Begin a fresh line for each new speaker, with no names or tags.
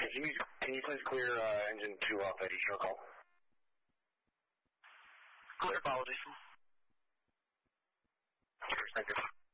Can you please clear engine 2 off Eddie Show call?
Clear, apologies.
Thank you.